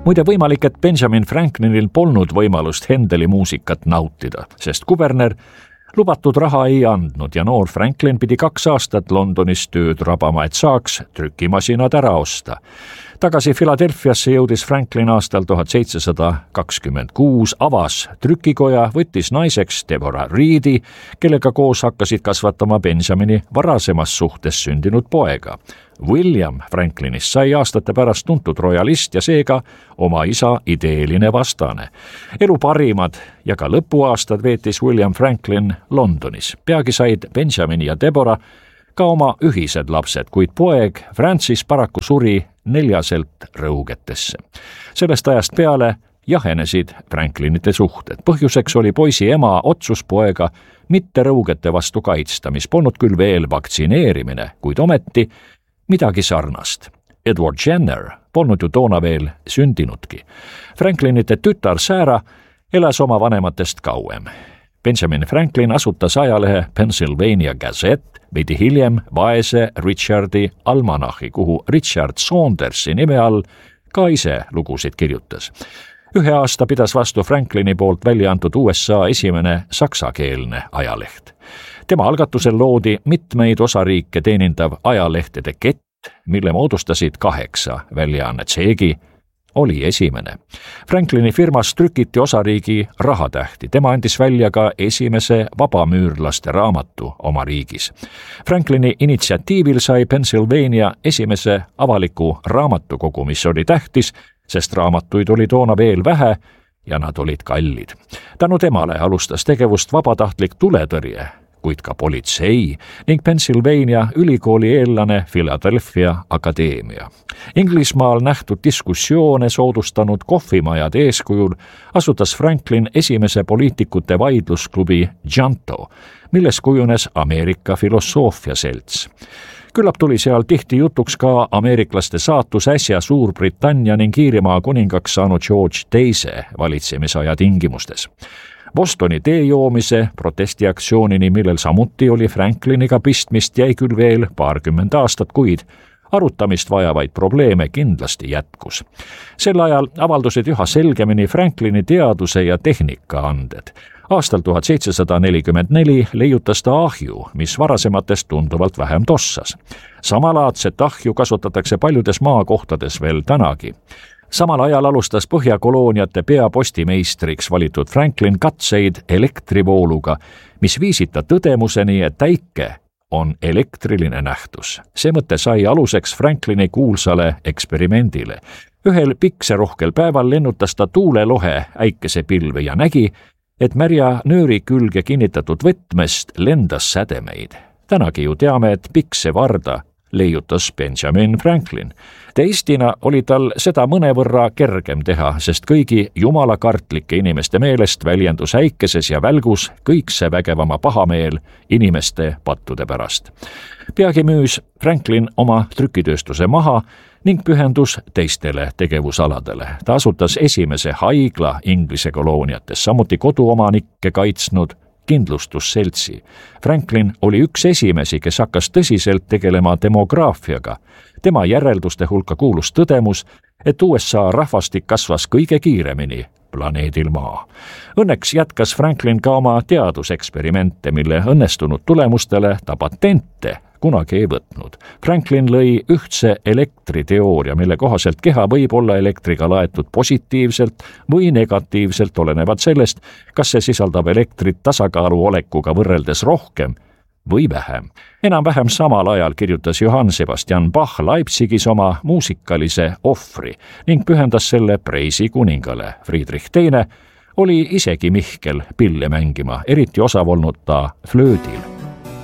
Muide võimalik, et Benjamin Franklinil polnud võimalust Händeli muusikat nautida, sest kuberner lubatud raha ei andnud ja noor Franklin pidi 2 aastat Londonis tööd rabama, et saaks trükimasinad ära osta. Tagasi Philadelphiasse jõudis Franklin aastal 1726, avas trükikoja, võttis naiseks Deborah Reedi, kellega koos hakkasid kasvatama Benjamini varasemas suhtes sündinud poega. William Franklinist sai aastate pärast tuntud royalist ja seega oma isa ideeline vastane. Elu parimad ja ka lõpuaastad veetis William Franklin Londonis. Peagi said Benjamin ja Deborah ka oma ühised lapsed, kuid poeg Francis paraku suri 4 rõugetesse. Sellest ajast peale jahenesid Franklinite suhted. Põhjuseks oli poisi ema otsus poega mitte rõugete vastu kaitsta, mis polnud küll veel vaktsineerimine, kuid ometi midagi sarnast. Edward Jenner polnud ju toona veel sündinudki. Franklinite tütar Sarah elas oma vanematest kauem. Benjamin Franklin asutas ajalehe Pennsylvania Gazette, veidi hiljem vaese Richardi almanahi, kuhu Richard Saundersi nime all ka ise lugusid kirjutas. 1 aasta pidas vastu Franklini poolt välja antud USA esimene saksakeelne ajaleht. Tema algatusel loodi mitmeid osariike teenindav ajalehtede kett, mille moodustasid 8 väljaannet. Seegi oli esimene. Franklini firmas trükiti osariigi rahatähti. Tema andis välja ka esimese vabamüürlaste raamatu oma riigis. Franklini initsiatiivil sai Pennsylvania esimese avaliku raamatukogu, mis oli tähtis, sest raamatuid oli toona veel vähe ja nad olid kallid. Tänu temale alustas tegevust vabatahtlik tuletõrje, kuid ka politsei ning Pennsylvania ülikooli eellane Philadelphia Akadeemia. Inglismaal nähtud diskussioone soodustanud kohvimajade eeskujul asutas Franklin esimese poliitikute vaidlusklubi Janto, milles kujunes Ameerika filosoofiaselts. Küllap tuli seal tihti jutuks ka ameeriklaste saatus äsja Suurbritannia ning Iirimaa kuningaks saanud George II valitsemisaja tingimustes. Bostoni tee joomise protestiaktsioonini, millel samuti oli Frankliniga pistmist, jäi küll veel 20 aastat, kuid arutamist vajavaid probleeme kindlasti jätkus. Sel ajal avaldusid üha selgemini Franklini teaduse ja tehnika anded. Aastal 1744 leiutas ta ahju, mis varasematest tunduvalt vähem tossas. Samalaadset ahju kasutatakse paljudes maakohtades veel tänagi. Samal ajal alustas Põhjakolooniate peapostimeistriks valitud Franklin katseid elektrivooluga, mis viisid ta tõdemuseni, et äike on elektriline nähtus. See mõte sai aluseks Franklini kuulsale eksperimendile. Ühel pikserohkel päeval lennutas ta tuulelohe äikesepilve ja nägi, et märja nööri külge kinnitatud võtmest lendas sädemeid. Tänagi ju teame, et piksevarda leiutas Benjamin Franklin. Teistina oli tal seda mõnevõrra kergem teha, sest kõigi jumalakartlike inimeste meelest väljendus äikeses ja välgus kõikse vägevama pahameel inimeste pattude pärast. Peagi müüs Franklin oma trükitööstuse maha ning pühendus teistele tegevusaladele. Ta asutas esimese haigla Inglise kolooniates, samuti koduomanikke kaitsnud kindlustusseltsi. Franklin oli üks esimesi, kes hakkas tõsiselt tegelema demograafiaga. Tema järelduste hulka kuulus tõdemus, et USA rahvastik kasvas kõige kiiremini planeedil Maa. Õnneks jätkas Franklin ka oma teaduseksperimente, mille õnnestunud tulemustele ta patente kunagi ei võtnud. Franklin lõi ühtse elektriteooria, mille kohaselt keha võib olla elektriga laetud positiivselt või negatiivselt, olenevalt sellest, kas see sisaldab elektrit tasakaalu olekuga võrreldes rohkem või vähem. Enam-vähem samal ajal kirjutas Johann Sebastian Bach Leipzigis oma muusikalise ohvri ning pühendas selle Preisi kuningale. Friedrich II oli isegi Mihkel pille mängima, eriti osav olnud ta flöödil.